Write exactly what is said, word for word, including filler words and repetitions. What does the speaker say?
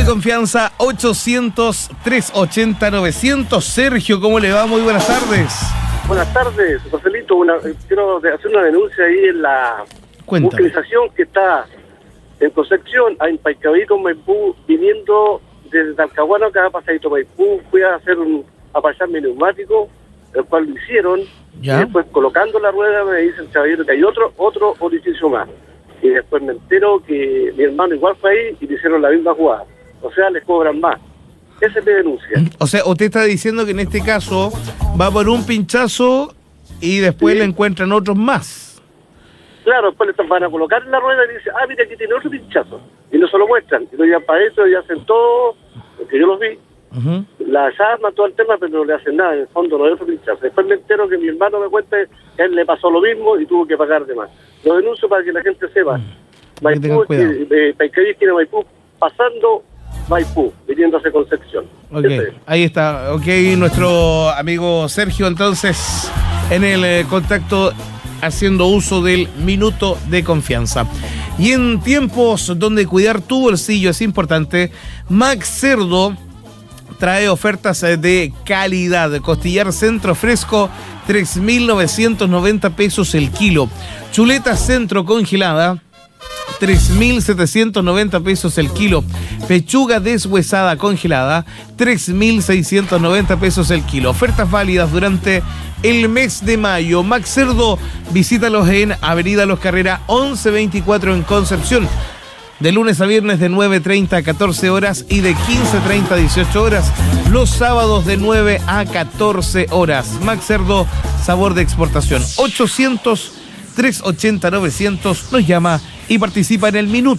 confianza ochocientos, trescientos ochenta, novecientos. Sergio, ¿cómo le va? Muy buenas tardes. Buenas tardes, Joselito. Una, quiero hacer una denuncia ahí en la movilización que está en Concepción, en Paicabí, Maipú, viniendo desde Talcahuano, acá pasadito Maipú. Fui a hacer un a pasar mi neumático, el cual lo hicieron. ¿Ya? Y después, colocando la rueda, me dicen, caballero, que hay otro otro orificio más. Y después me entero que mi hermano igual fue ahí y le hicieron la misma jugada. O sea, les cobran más. Esa es mi denuncia. O sea, usted está diciendo que en este caso va por un pinchazo y después sí le encuentran otros más. Claro, después le van a colocar en la rueda y dicen, ah, mira, aquí tiene otro pinchazo. Y no se lo muestran. Y lo llevan para eso y hacen todo, porque yo los vi. Uh-huh. La llama, todo el tema, pero no le hacen nada. En el fondo no es otro pinchazo. Después me entero que mi hermano me cuenta que a él le pasó lo mismo y tuvo que pagar de más. Lo denuncio para que la gente sepa. Maipú, eh, Paicabí, esquina Maipú, pasando Maipú, viniendo hacia Concepción. Ok, es. Ahí está. Ok, nuestro amigo Sergio, entonces, en el eh, contacto, haciendo uso del minuto de confianza. Y en tiempos donde cuidar tu bolsillo es importante, Max Cerdo trae ofertas de calidad. Costillar centro fresco, tres mil novecientos noventa pesos el kilo. Chuleta centro congelada, tres mil setecientos noventa pesos el kilo. Pechuga deshuesada congelada, tres mil seiscientos noventa pesos el kilo. Ofertas válidas durante el mes de mayo. Max Cerdo, visítalos en Avenida Los Carrera once veinticuatro en Concepción. De lunes a viernes de nueve treinta a catorce horas y de quince treinta a dieciocho horas. Los sábados de nueve a catorce horas. Max Cerdo, sabor de exportación. ochocientos, trescientos ochenta, novecientos. Nos llama y participa en el minuto